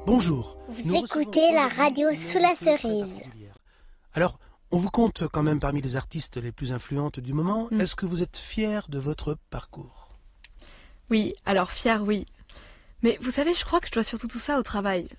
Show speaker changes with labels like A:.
A: Bonjour.
B: Vous écoutez la radio sous la cerise.
A: Alors, on vous compte quand même parmi les artistes les plus influentes du moment.
C: Mm.
A: Est-ce que vous êtes fier de votre parcours?
C: Oui, alors fière, oui. Mais vous savez, je crois que je dois surtout tout ça au travail.